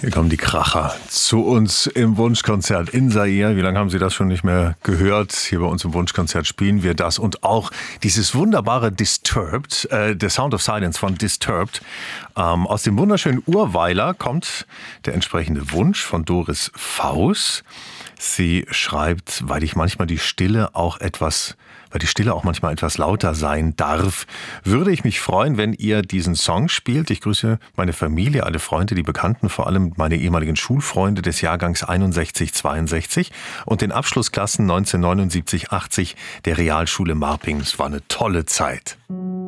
Hier kommen die Kracher zu uns im Wunschkonzert in Zaire. Wie lange haben Sie das schon nicht mehr gehört? Hier bei uns im Wunschkonzert spielen wir das und auch dieses wunderbare Disturbed, The Sound of Silence von Disturbed. Aus dem wunderschönen Urweiler kommt der entsprechende Wunsch von Doris Faus. Sie schreibt, weil die Stille auch manchmal etwas lauter sein darf, würde ich mich freuen, wenn ihr diesen Song spielt. Ich grüße meine Familie, alle Freunde, die Bekannten, vor allem meine ehemaligen Schulfreunde des Jahrgangs 61-62 und den Abschlussklassen 1979-80 der Realschule Marping. Es war eine tolle Zeit.